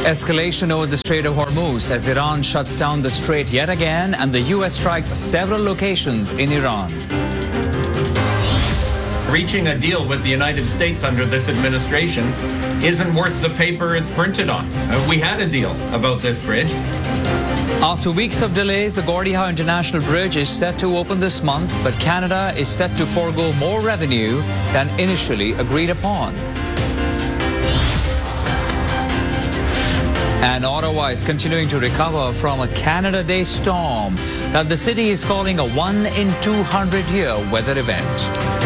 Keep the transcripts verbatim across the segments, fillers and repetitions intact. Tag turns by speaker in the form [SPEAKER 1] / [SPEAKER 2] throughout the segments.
[SPEAKER 1] Escalation over the Strait of Hormuz as Iran shuts down the strait yet again and the U S strikes several locations in Iran.
[SPEAKER 2] Reaching a deal with the United States under this administration isn't worth the paper it's printed on. Uh, we had a deal about this bridge.
[SPEAKER 1] After weeks of delays, the Gordie Howe International Bridge is set to open this month, but Canada is set to forego more revenue than initially agreed upon. And Ottawa is continuing to recover from a Canada Day storm that the city is calling a one in two hundred year weather event.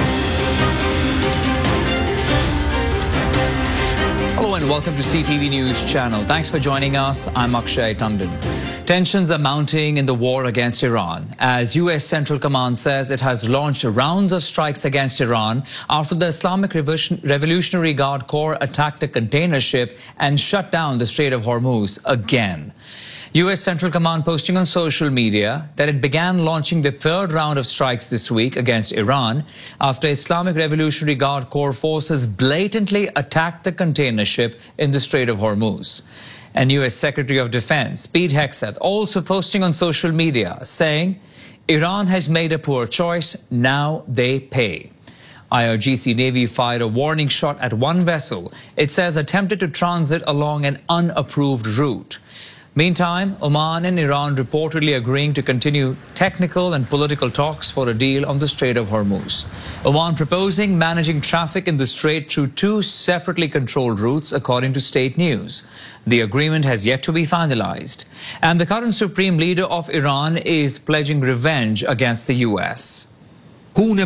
[SPEAKER 1] Hello and welcome to C T V News Channel. Thanks for joining us. I'm Akshay Tandon. Tensions are mounting in the war against Iran as U S Central Command says it has launched rounds of strikes against Iran after the Islamic Revolutionary Guard Corps attacked a container ship and shut down the Strait of Hormuz again. U S Central Command posting on social media that it began launching the third round of strikes this week against Iran after Islamic Revolutionary Guard Corps forces blatantly attacked the container ship in the Strait of Hormuz. And U S Secretary of Defense Pete Hegseth also posting on social media saying, Iran has made a poor choice, now they pay. I R G C Navy fired a warning shot at one vessel, it says attempted to transit along an unapproved route. Meantime, Oman and Iran reportedly agreeing to continue technical and political talks for a deal on the Strait of Hormuz. Oman proposing managing traffic in the strait through two separately controlled routes, according to state news. The agreement has yet to be finalized. And the current supreme leader of Iran is pledging revenge against the U S.
[SPEAKER 3] State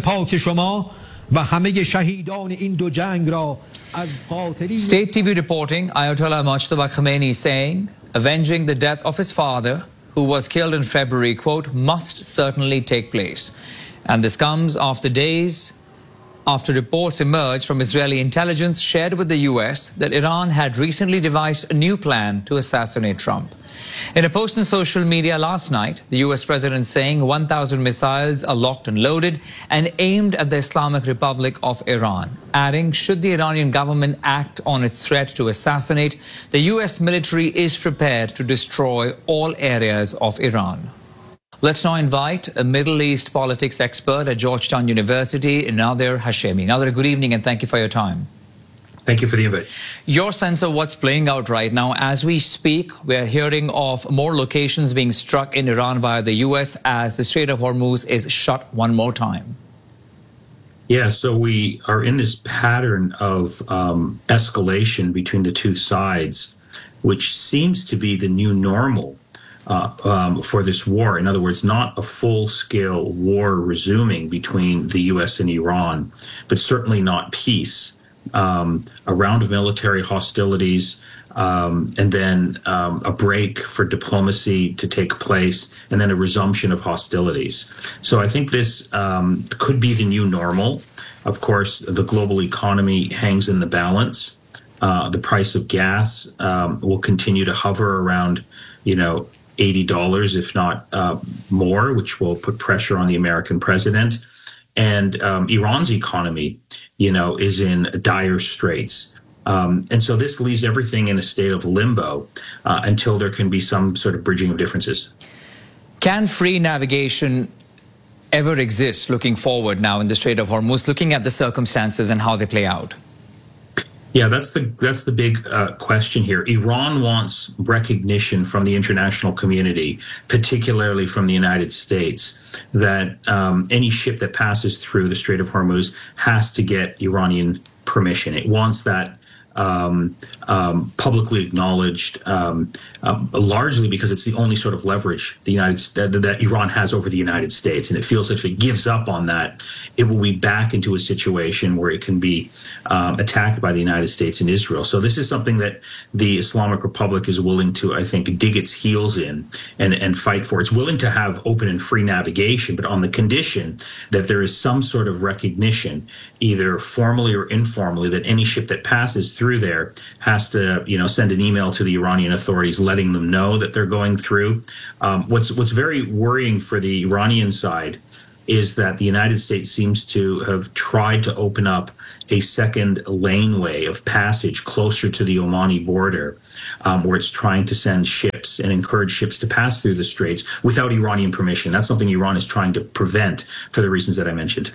[SPEAKER 1] T V reporting Ayatollah Mojtaba Khamenei saying, avenging the death of his father, who was killed in February, quote, must certainly take place. And this comes after days after reports emerged from Israeli intelligence shared with the U S that Iran had recently devised a new plan to assassinate Trump. In a post on social media last night, the U S president saying one thousand missiles are locked and loaded and aimed at the Islamic Republic of Iran, adding, should the Iranian government act on its threat to assassinate, the U S military is prepared to destroy all areas of Iran. Let's now invite a Middle East politics expert at Georgetown University, Nader Hashemi. Nader, good evening and thank you for your time.
[SPEAKER 4] Thank you for the invite.
[SPEAKER 1] Your sense of what's playing out right now as we speak, we're hearing of more locations being struck in Iran via the U S as the Strait of Hormuz is shut one more time.
[SPEAKER 4] Yeah, so we are in this pattern of um, escalation between the two sides, which seems to be the new normal uh, um, for this war. In other words, not a full-scale war resuming between the U S and Iran, but certainly not peace. Um, a round of military hostilities, um, and then um, a break for diplomacy to take place, and then a resumption of hostilities. So I think this um, could be the new normal. Of course, the global economy hangs in the balance. Uh, the price of gas um, will continue to hover around, you know, eighty dollars, if not uh, more, which will put pressure on the American president. And um, Iran's economy, you know, is in dire straits. Um, and so this leaves everything in a state of limbo uh, until there can be some sort of bridging of differences.
[SPEAKER 1] Can free navigation ever exist looking forward now in the Strait of Hormuz, looking at the circumstances and how they play out?
[SPEAKER 4] Yeah, that's the that's the big uh, question here. Iran wants recognition from the international community, particularly from the United States, that um, any ship that passes through the Strait of Hormuz has to get Iranian permission. It wants that um, um, publicly acknowledged, um, um, largely because it's the only sort of leverage the United that, that Iran has over the United States, and it feels if it gives up on that, it will be back into a situation where it can be um, attacked by the United States and Israel. So this is something that the Islamic Republic is willing to, I think, dig its heels in and, and fight for. It's willing to have open and free navigation, but on the condition that there is some sort of recognition, either formally or informally, that any ship that passes through there has to, you know, send an email to the Iranian authorities letting them know that they're going through. Um, what's what's very worrying for the Iranian side is that the United States seems to have tried to open up a second laneway of passage closer to the Omani border, um, where it's trying to send ships and encourage ships to pass through the straits without Iranian permission. That's something Iran is trying to prevent for the reasons that I mentioned.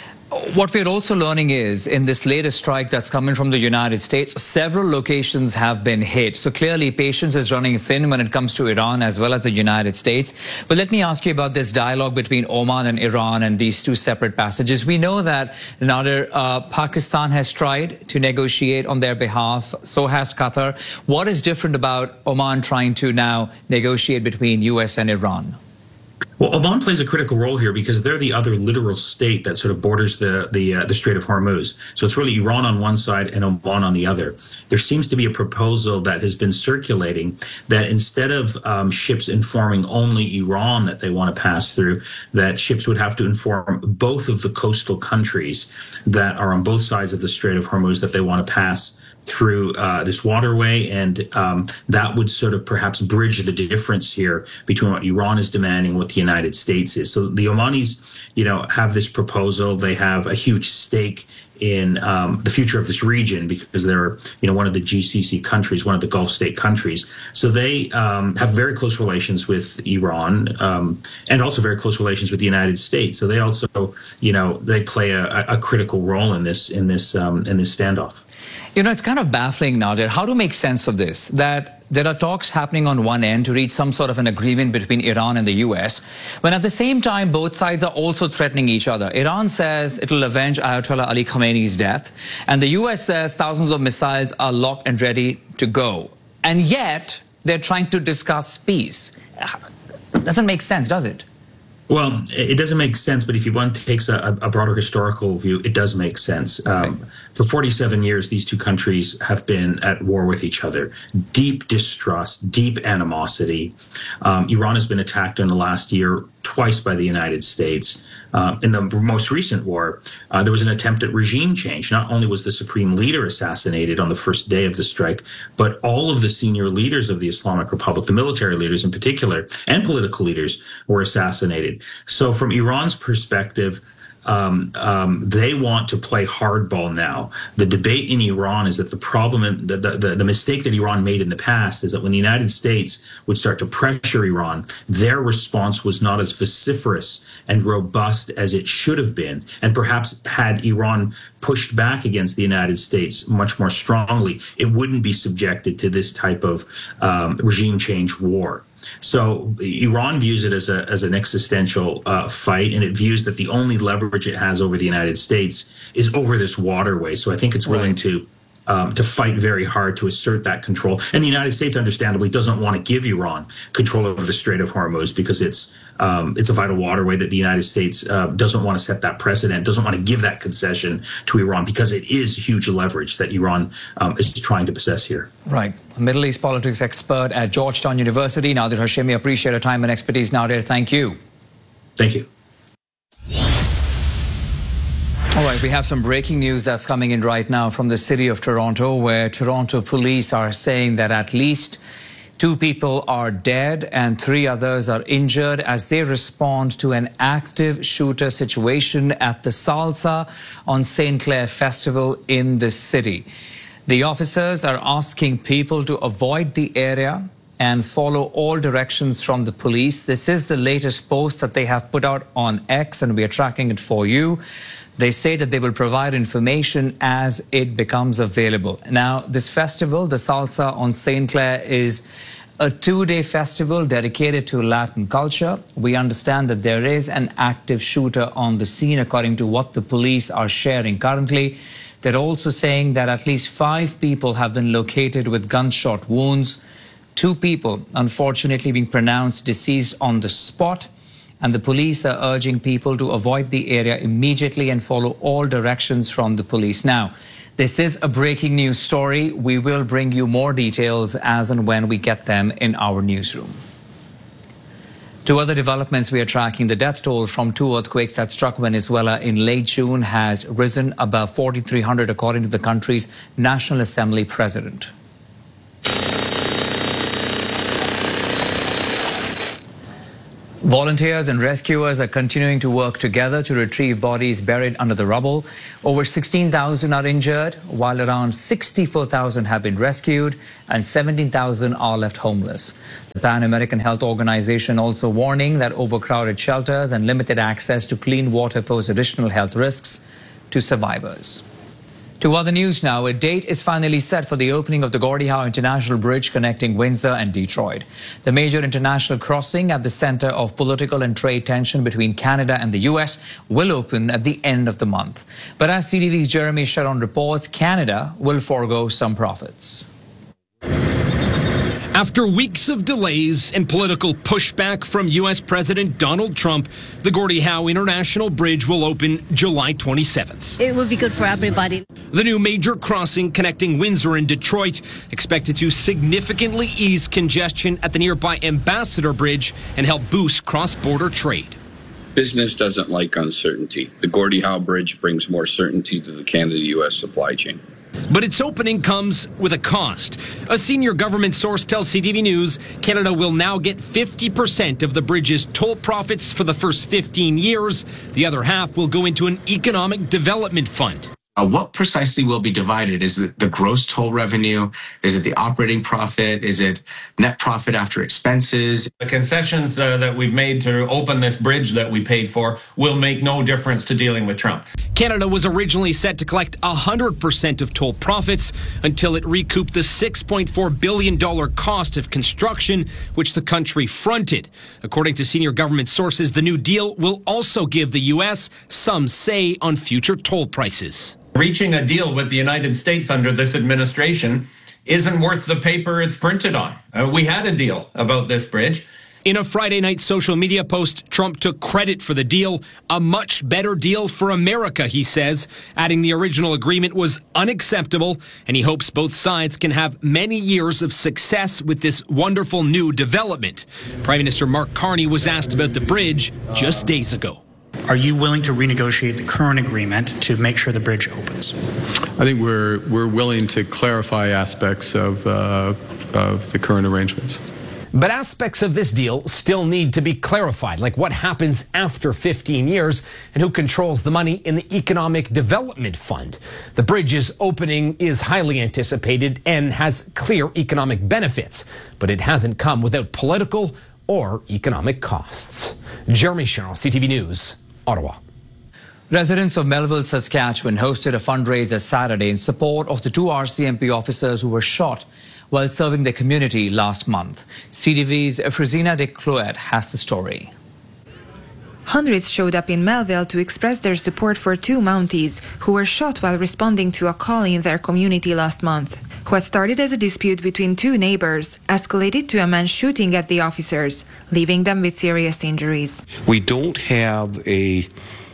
[SPEAKER 1] What we're also learning is, in this latest strike that's coming from the United States, several locations have been hit. So clearly, patience is running thin when it comes to Iran as well as the United States. But let me ask you about this dialogue between Oman and Iran and these two separate passages. We know that, Nader, uh, Pakistan has tried to negotiate on their behalf. So has Qatar. What is different about Oman trying to now negotiate between U S and Iran?
[SPEAKER 4] Well, Oman plays a critical role here because they're the other littoral state that sort of borders the the, uh, the Strait of Hormuz. So it's really Iran on one side and Oman on the other. There seems to be a proposal that has been circulating that instead of um, ships informing only Iran that they want to pass through, that ships would have to inform both of the coastal countries that are on both sides of the Strait of Hormuz that they want to pass through uh, this waterway, and um, that would sort of perhaps bridge the difference here between what Iran is demanding and what the United States is. So the Omanis, you know, have this proposal. They have a huge stake in um, the future of this region because they're, you know, one of the G C C countries, one of the Gulf state countries. So they um, have very close relations with Iran um, and also very close relations with the United States. So they also, you know, they play a, a critical role in this in this um, in this standoff.
[SPEAKER 1] You know, it's kind of baffling, Nader, how to make sense of this, that there are talks happening on one end to reach some sort of an agreement between Iran and the U S, when at the same time, both sides are also threatening each other. Iran says it will avenge Ayatollah Ali Khamenei's death, and the U S says thousands of missiles are locked and ready to go. And yet, they're trying to discuss peace. Doesn't make sense, does it?
[SPEAKER 4] Well, it doesn't make sense, but if you one takes a, a broader historical view, it does make sense. Okay. Um, for forty-seven years, these two countries have been at war with each other. Deep distrust, deep animosity. Um, Iran has been attacked in the last year twice by the United States. Uh, in the most recent war, uh, there was an attempt at regime change. Not only was the supreme leader assassinated on the first day of the strike, but all of the senior leaders of the Islamic Republic, the military leaders in particular, and political leaders were assassinated. So from Iran's perspective, Um, um, they want to play hardball now. The debate in Iran is that the problem, the, the, the mistake that Iran made in the past is that when the United States would start to pressure Iran, their response was not as vociferous and robust as it should have been. And perhaps had Iran pushed back against the United States much more strongly, it wouldn't be subjected to this type of um, regime change war. So Iran views it as a as an existential uh, fight, and it views that the only leverage it has over the United States is over this waterway. So I think it's willing right. to um, to fight very hard to assert that control. And the United States, understandably, doesn't want to give Iran control over the Strait of Hormuz because it's um, it's a vital waterway that the United States uh, doesn't want to set that precedent, doesn't want to give that concession to Iran because it is huge leverage that Iran um, is trying to possess here.
[SPEAKER 1] Right. Middle East politics expert at Georgetown University, Nader Hashemi. Appreciate your time and expertise, Nader. Thank you.
[SPEAKER 4] Thank you.
[SPEAKER 1] All right, we have some breaking news that's coming in right now from the city of Toronto, where Toronto police are saying that at least two people are dead and three others are injured as they respond to an active shooter situation at the Salsa on Saint Clair Festival in the city. The officers are asking people to avoid the area and follow all directions from the police. This is the latest post that they have put out on X, and we are tracking it for you. They say that they will provide information as it becomes available. Now, this festival, the Salsa on Saint Clair, is a two-day festival dedicated to Latin culture. We understand that there is an active shooter on the scene, according to what the police are sharing currently. They're also saying that at least five people have been located with gunshot wounds. Two people, unfortunately, being pronounced deceased on the spot. And the police are urging people to avoid the area immediately and follow all directions from the police. Now, this is a breaking news story. We will bring you more details as and when we get them in our newsroom. Two other developments we are tracking. The death toll from two earthquakes that struck Venezuela in late June has risen above forty-three hundred, according to the country's National Assembly president. Volunteers and rescuers are continuing to work together to retrieve bodies buried under the rubble. Over sixteen thousand are injured, while around sixty-four thousand have been rescued and seventeen thousand are left homeless. The Pan American Health Organization also warning that overcrowded shelters and limited access to clean water pose additional health risks to survivors. To other news now, a date is finally set for the opening of the Gordie Howe International Bridge connecting Windsor and Detroit. The major international crossing at the center of political and trade tension between Canada and the U S will open at the end of the month. But as C T V's Jeremy Sharon reports, Canada will forego some profits.
[SPEAKER 3] After weeks of delays and political pushback from U S President Donald Trump, the Gordie Howe International Bridge will open July twenty-seventh.
[SPEAKER 5] It will be good for everybody.
[SPEAKER 3] The new major crossing connecting Windsor and Detroit expected to significantly ease congestion at the nearby Ambassador Bridge and help boost cross-border trade.
[SPEAKER 6] Business doesn't like uncertainty. The Gordie Howe Bridge brings more certainty to the Canada-U S supply chain.
[SPEAKER 3] But its opening comes with a cost. A senior government source tells C T V News Canada will now get fifty percent of the bridge's toll profits for the first fifteen years. The other half will go into an economic development fund.
[SPEAKER 7] Uh, what precisely will be divided? Is it the gross toll revenue? Is it the operating profit? Is it net profit after expenses?
[SPEAKER 2] The concessions uh, that we've made to open this bridge that we paid for will make no difference to dealing with Trump.
[SPEAKER 3] Canada was originally set to collect one hundred percent of toll profits until it recouped the six point four billion dollars cost of construction, which the country fronted. According to senior government sources, the new deal will also give the U S some say on future toll prices.
[SPEAKER 2] Reaching a deal with the United States under this administration isn't worth the paper it's printed on. Uh, we had a deal about this bridge.
[SPEAKER 3] In a Friday night social media post, Trump took credit for the deal. A much better deal for America, he says, adding the original agreement was unacceptable, and he hopes both sides can have many years of success with this wonderful new development. Prime Minister Mark Carney was asked about the bridge just days ago.
[SPEAKER 8] Are you willing to renegotiate the current agreement to make sure the bridge opens?
[SPEAKER 9] I think we're we're willing to clarify aspects of uh, of the current arrangements.
[SPEAKER 3] But aspects of this deal still need to be clarified, like what happens after fifteen years and who controls the money in the Economic Development Fund. The bridge's opening is highly anticipated and has clear economic benefits, but it hasn't come without political or economic costs. Jeremy Sharon, C T V News, Ottawa.
[SPEAKER 1] Residents of Melville, Saskatchewan hosted a fundraiser Saturday in support of the two R C M P officers who were shot while serving their community last month. C T V's Frizina de Cloet has the story.
[SPEAKER 10] Hundreds showed up in Melville to express their support for two Mounties who were shot while responding to a call in their community last month. What started as a dispute between two neighbors escalated to a man shooting at the officers, leaving them with serious injuries.
[SPEAKER 11] We don't have a,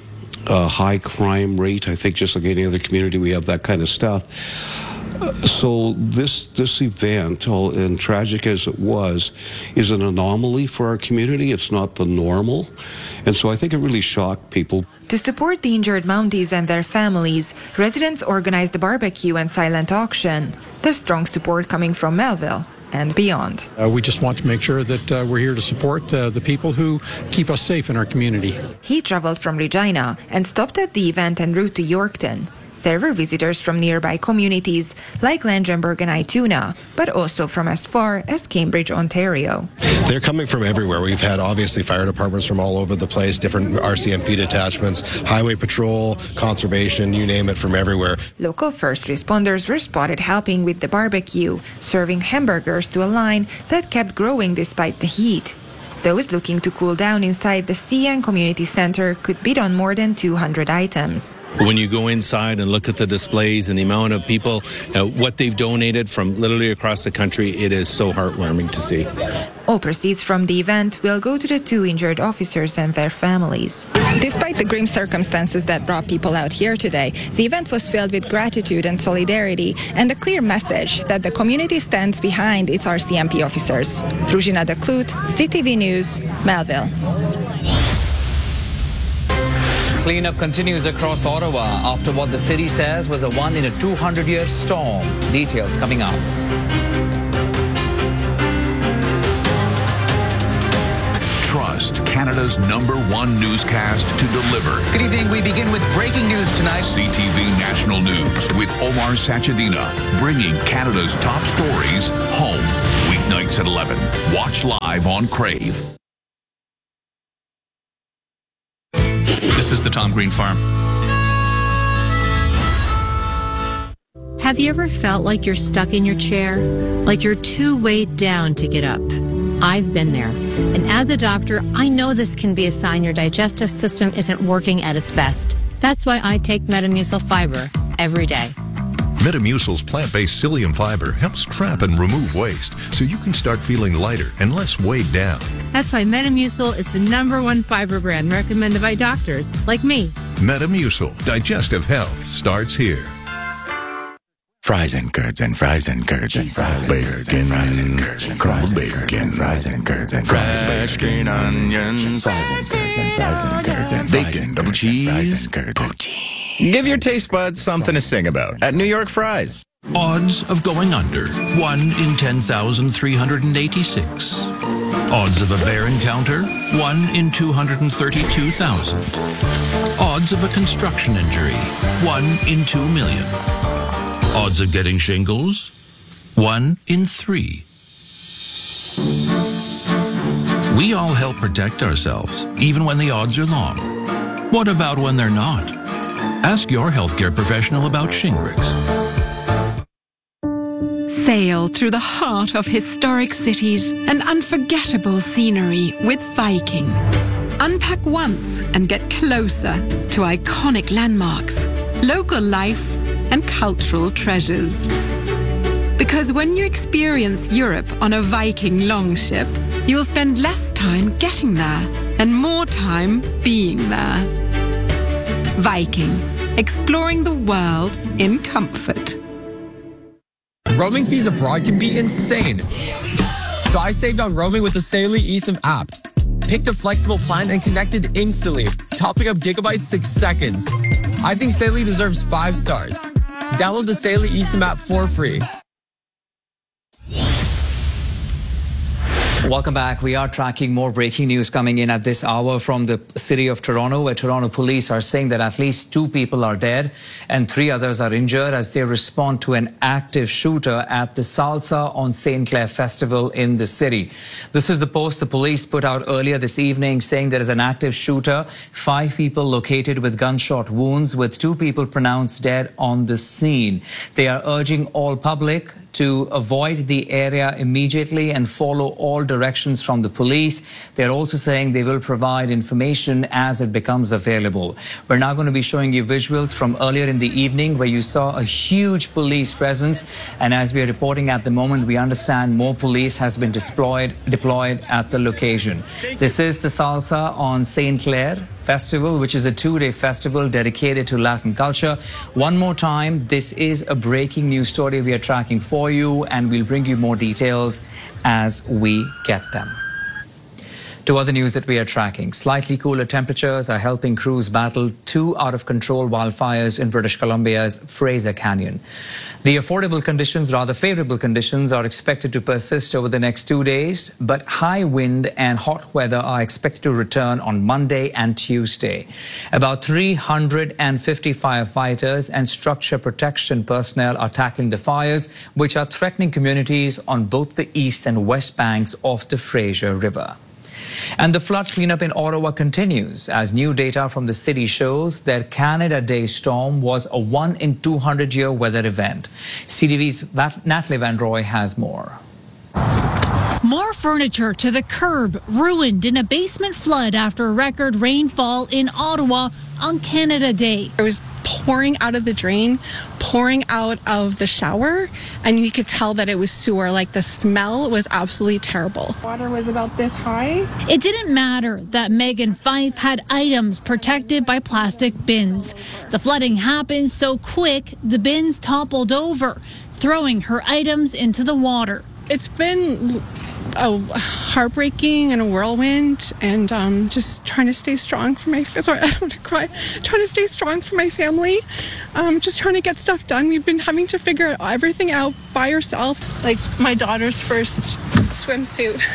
[SPEAKER 11] a high crime rate. I think just like any other community, we have that kind of stuff. So this this event, and tragic as it was, is an anomaly for our community. It's not the normal. And so I think it really shocked people.
[SPEAKER 10] To support the injured Mounties and their families, residents organized a barbecue and silent auction. There's strong support coming from Melville and beyond.
[SPEAKER 12] Uh, we just want to make sure that uh, we're here to support uh, the people who keep us safe in our community.
[SPEAKER 10] He traveled from Regina and stopped at the event en route to Yorkton. There were visitors from nearby communities like Langenburg and Ituna, but also from as far as Cambridge, Ontario.
[SPEAKER 13] They're coming from everywhere. We've had obviously fire departments from all over the place, different R C M P detachments, highway patrol, conservation, you name it, from everywhere.
[SPEAKER 10] Local first responders were spotted helping with the barbecue, serving hamburgers to a line that kept growing despite the heat. Those looking to cool down inside the C N Community Center could bid on more than two hundred items.
[SPEAKER 14] When you go inside and look at the displays and the amount of people, uh, what they've donated from literally across the country, it is so heartwarming to see.
[SPEAKER 10] All proceeds from the event will go to the two injured officers and their families.
[SPEAKER 15] Despite the grim circumstances that brought people out here today, the event was filled with gratitude and solidarity and a clear message that the community stands behind its R C M P officers. Frizina de Cloet, C T V News, Melville.
[SPEAKER 1] Cleanup continues across Ottawa after what the city says was a one in a two hundred year storm. Details coming up.
[SPEAKER 5] trust Canada's number one newscast to deliver.
[SPEAKER 16] Good evening. We begin with breaking news tonight.
[SPEAKER 5] C T V National News with Omar Sachedina, bringing Canada's top stories home. Weeknights at eleven. Watch live on Crave.
[SPEAKER 17] This is the Tom Green Farm.
[SPEAKER 18] Have you ever felt like you're stuck in your chair? Like you're too weighed down to get up? I've been there. And as a doctor, I know this can be a sign your digestive system isn't working at its best. That's why I take Metamucil Fiber every day.
[SPEAKER 19] Metamucil's plant-based psyllium fiber helps trap and remove waste so you can start feeling lighter and less weighed down.
[SPEAKER 18] That's why Metamucil is the number one fiber brand recommended by doctors like me.
[SPEAKER 19] Metamucil. Digestive health starts here.
[SPEAKER 20] Fries and curds and fries and curds and fries, bacon, fries and curds and crumbled bacon, fries and curds and fresh green onions, fries and curds and fries and curds and bacon, double cheese, poutine. Give your taste buds something to sing about at New York Fries.
[SPEAKER 21] Odds of going under, one in ten thousand three hundred eighty-six. Odds of a bear encounter, one in two hundred thirty-two thousand. Odds of a construction injury, one in two million. Odds of getting shingles, one in three. We all help protect ourselves, even when the odds are long. What about when they're not? Ask your healthcare professional about Shingrix.
[SPEAKER 22] Sail through the heart of historic cities and unforgettable scenery with Viking. Unpack once and get closer to iconic landmarks, local life, and cultural treasures. Because when you experience Europe on a Viking longship, you'll spend less time getting there and more time being there. Viking, exploring the world in comfort.
[SPEAKER 23] Roaming fees abroad can be insane. So I saved on roaming with the Saley eSIM app. Picked a flexible plan and connected instantly, topping up gigabytes in six seconds. I think Saley deserves five stars. Download the Saley eSIM app for free.
[SPEAKER 1] Welcome back. We are tracking more breaking news coming in at this hour from the city of Toronto, where Toronto police are saying that at least two people are dead and three others are injured as they respond to an active shooter at the Salsa on Saint Clair Festival in the city. This is the post the police put out earlier this evening saying there is an active shooter, five people located with gunshot wounds, with two people pronounced dead on the scene. They are urging all public to avoid the area immediately and follow all directions from the police. They're also saying they will provide information as it becomes available. We're now going to be showing you visuals from earlier in the evening where you saw a huge police presence. And as we are reporting at the moment, we understand more police has been deployed, deployed at the location. This is the Salsa on Saint Clair Festival, which is a two-day festival dedicated to Latin culture. One more time, this is a breaking news story we are tracking for you, and we'll bring you more details as we get them. To other news that we are tracking, slightly cooler temperatures are helping crews battle two out-of-control wildfires in British Columbia's Fraser Canyon. The affordable conditions, rather favorable conditions, are expected to persist over the next two days, but high wind and hot weather are expected to return on Monday and Tuesday. About three hundred fifty firefighters and structure protection personnel are tackling the fires, which are threatening communities on both the east and west banks of the Fraser River. And the flood cleanup in Ottawa continues as new data from the city shows that Canada Day storm was a one in two hundred year weather event. C T V's Natalie Van Roy has more.
[SPEAKER 24] More furniture to the curb, ruined in a basement flood after record rainfall in Ottawa on Canada Day.
[SPEAKER 25] It was pouring out of the drain, pouring out of the shower, and you could tell that it was sewer. Like, the smell was absolutely terrible. Water was about this high.
[SPEAKER 24] It didn't matter that Megan Fife had items protected by plastic bins. The flooding happened so quick, the bins toppled over, throwing her items into the water.
[SPEAKER 25] It's been a heartbreaking and a whirlwind, and um, just trying to stay strong for my, sorry, I don't want to cry, trying to stay strong for my family, um, just trying to get stuff done. We've been having to figure everything out by ourselves. Like my daughter's first swimsuit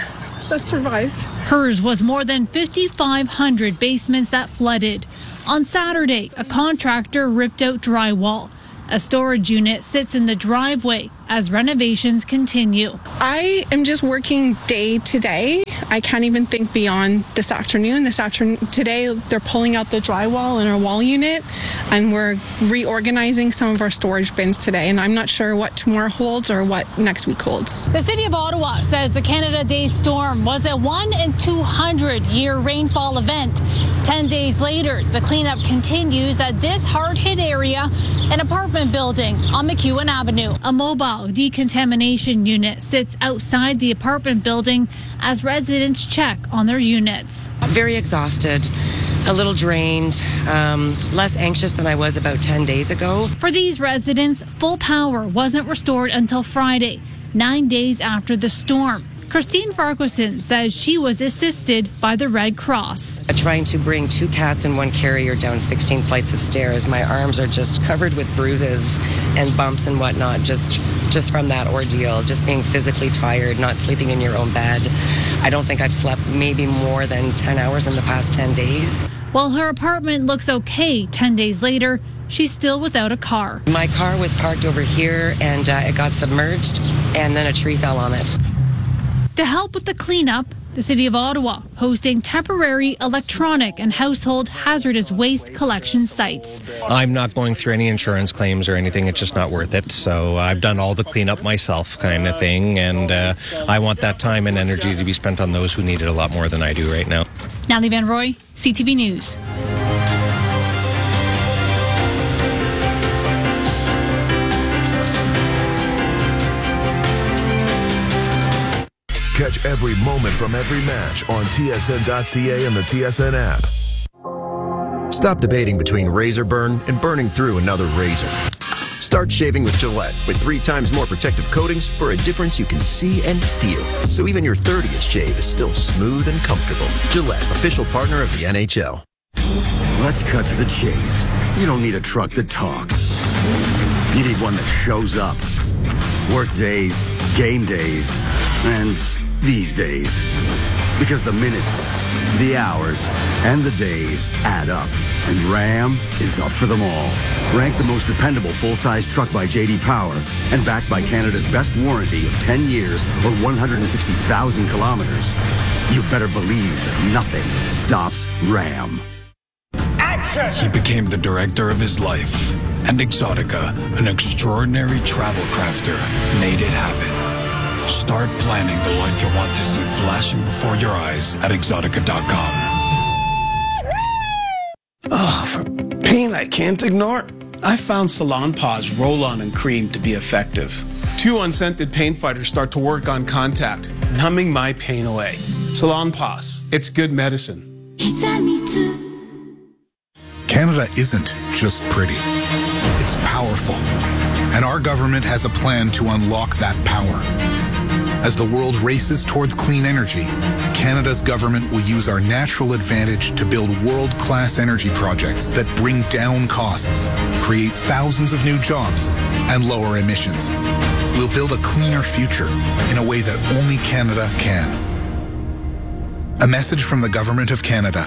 [SPEAKER 25] that survived.
[SPEAKER 24] Hers was more than fifty-five hundred basements that flooded. On Saturday, a contractor ripped out drywall. A storage unit sits in the driveway as renovations continue.
[SPEAKER 25] I am just working day to day. I can't even think beyond this afternoon. This afternoon, today, they're pulling out the drywall in our wall unit, and we're reorganizing some of our storage bins today. And I'm not sure what tomorrow holds or what next week holds.
[SPEAKER 24] The City of Ottawa says the Canada Day storm was a one in two hundred year rainfall event. Ten days later, the cleanup continues at this hard-hit area, an apartment building on McEwen Avenue. A mobile decontamination unit sits outside the apartment building as residents check on their units.
[SPEAKER 2] Very exhausted, a little drained, um, less anxious than I was about ten days ago.
[SPEAKER 24] For these residents, full power wasn't restored until Friday, nine days after the storm. Christine Farquharson says she was assisted by the Red Cross.
[SPEAKER 2] Trying to bring two cats and one carrier down sixteen flights of stairs. My arms are just covered with bruises and bumps and whatnot, just, just from that ordeal, just being physically tired, not sleeping in your own bed. I don't think I've slept maybe more than ten hours in the past ten days.
[SPEAKER 24] While her apartment looks okay ten days later, she's still without a car.
[SPEAKER 2] My car was parked over here and uh, it got submerged and then a tree fell on it.
[SPEAKER 24] To help with the cleanup, the City of Ottawa hosting temporary electronic and household hazardous waste collection sites.
[SPEAKER 4] I'm not going through any insurance claims or anything. It's just not worth it. So I've done all the cleanup myself kind of thing. And uh, I want that time and energy to be spent on those who need it a lot more than I do right now.
[SPEAKER 24] Natalie Van Roy, C T V News.
[SPEAKER 6] Catch every moment from every match on T S N dot C A and the T S N app.
[SPEAKER 7] Stop debating between razor burn and burning through another razor. Start shaving with Gillette with three times more protective coatings for a difference you can see and feel. So even your thirtieth shave is still smooth and comfortable. Gillette, official partner of the N H L.
[SPEAKER 8] Let's cut to the chase. You don't need a truck that talks. You need one that shows up. Work days, game days, and these days. Because the minutes, the hours, and the days add up. And Ram is up for them all. Ranked the most dependable full-size truck by J D Power and backed by Canada's best warranty of ten years or one hundred sixty thousand kilometers. You better believe that nothing stops Ram.
[SPEAKER 26] He became the director of his life, and Exotica, an extraordinary travel crafter, made it happen. Start planning the life you want to see flashing before your eyes at exotica dot com.
[SPEAKER 27] Oh, for pain I can't ignore, I found Salonpas Roll-On and Cream to be effective. Two unscented pain fighters start to work on contact, numbing my pain away. Salonpas, it's good medicine.
[SPEAKER 28] Canada isn't just pretty. It's powerful. And our government has a plan to unlock that power. As the world races towards clean energy, Canada's government will use our natural advantage to build world-class energy projects that bring down costs, create thousands of new jobs, and lower emissions. We'll build a cleaner future in a way that only Canada can. A message from the Government of Canada.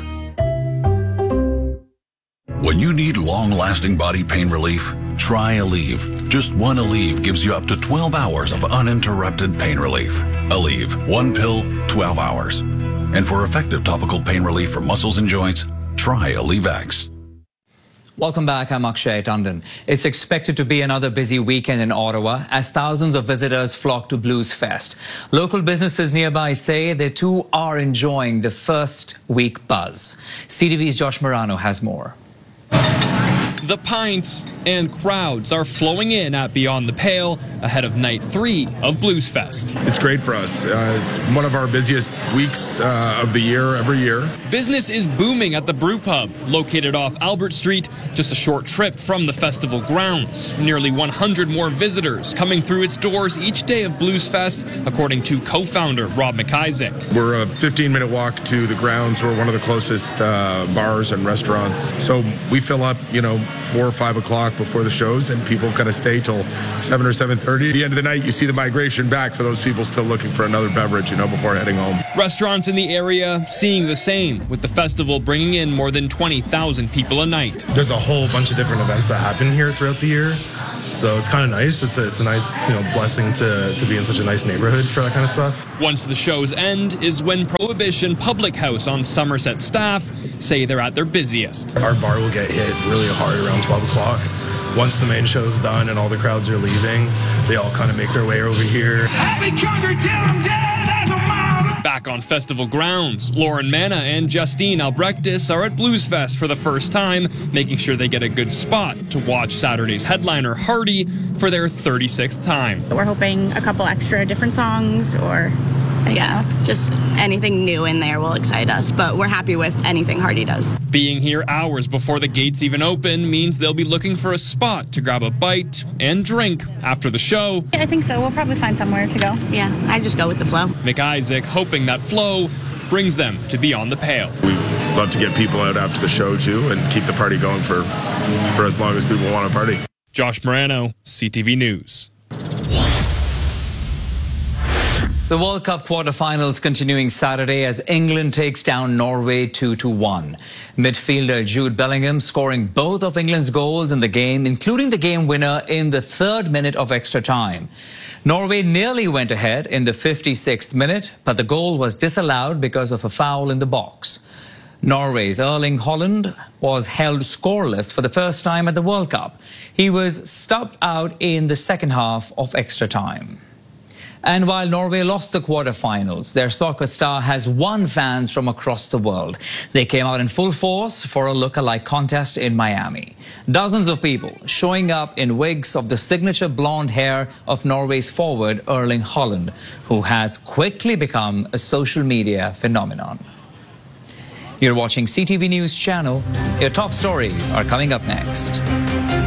[SPEAKER 5] When you need long-lasting body pain relief, try Aleve. Just one Aleve gives you up to twelve hours of uninterrupted pain relief. Aleve, one pill, twelve hours. And for effective topical pain relief for muscles and joints, try Aleve-X.
[SPEAKER 1] Welcome back. I'm Akshay Tandon. It's expected to be another busy weekend in Ottawa as thousands of visitors flock to Blues Fest. Local businesses nearby say they too are enjoying the first week buzz. C T V's Josh Morano has more.
[SPEAKER 29] The pints and crowds are flowing in at Beyond the Pale ahead of night three of Blues Fest.
[SPEAKER 30] It's great for us. Uh, it's one of our busiest weeks uh, of the year every year.
[SPEAKER 29] Business is booming at the Brew Pub, located off Albert Street, just a short trip from the festival grounds. Nearly one hundred more visitors coming through its doors each day of Blues Fest, according to co-founder Rob McIsaac.
[SPEAKER 30] We're a fifteen minute walk to the grounds. We're one of the closest uh, bars and restaurants. So we fill up, you know, four or five o'clock before the shows, and people kind of stay till seven or seven thirty. At the end of the night, you see the migration back for those people still looking for another beverage, you know, before heading home.
[SPEAKER 29] Restaurants in the area seeing the same, with the festival bringing in more than twenty thousand people a night.
[SPEAKER 30] There's a whole bunch of different events that happen here throughout the year, so it's kind of nice. It's a, it's a nice, you know, blessing to, to be in such a nice neighborhood for that kind of stuff.
[SPEAKER 29] Once the shows end is when Prohibition Public House on Somerset staff say they're at their busiest.
[SPEAKER 30] Our bar will get hit really hard around twelve o'clock. Once the main show's done and all the crowds are leaving, they all kind of make their way over here.
[SPEAKER 29] Back on festival grounds, Lauren Manna and Justine Albrechtis are at Bluesfest for the first time, making sure they get a good spot to watch Saturday's headliner Hardy for their thirty-sixth time.
[SPEAKER 3] We're hoping a couple extra different songs, or yeah, just anything new in there will excite us, but we're happy with anything Hardy does.
[SPEAKER 29] Being here hours before the gates even open means they'll be looking for a spot to grab a bite and drink after the show.
[SPEAKER 3] I think so. We'll probably find somewhere to go. Yeah, I just go with the flow.
[SPEAKER 29] McIsaac hoping that flow brings them to Beyond the Pale.
[SPEAKER 30] We love to get people out after the show too and keep the party going for, for as long as people want to party.
[SPEAKER 29] Josh Morano, C T V News.
[SPEAKER 1] The World Cup quarterfinals continuing Saturday as England takes down Norway two to one. Midfielder Jude Bellingham scoring both of England's goals in the game, including the game winner in the third minute of extra time. Norway nearly went ahead in the fifty-sixth minute, but the goal was disallowed because of a foul in the box. Norway's Erling Haaland was held scoreless for the first time at the World Cup. He was stubbed out in the second half of extra time. And while Norway lost the quarterfinals, their soccer star has won fans from across the world. They came out in full force for a look-alike contest in Miami. Dozens of people showing up in wigs of the signature blonde hair of Norway's forward Erling Haaland, who has quickly become a social media phenomenon. You're watching C T V News Channel. Your top stories are coming up next.